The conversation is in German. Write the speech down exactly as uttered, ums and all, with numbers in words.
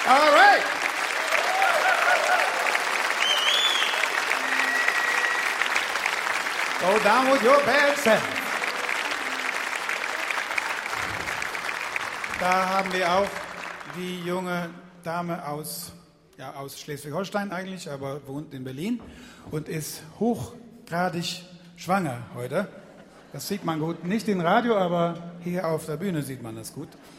All right. Go down with your bad self. Da haben wir auch die junge Dame aus, ja, aus Schleswig-Holstein eigentlich, aber wohnt in Berlin und ist hochgradig schwanger heute. Das sieht man gut, nicht im Radio, aber hier auf der Bühne sieht man das gut.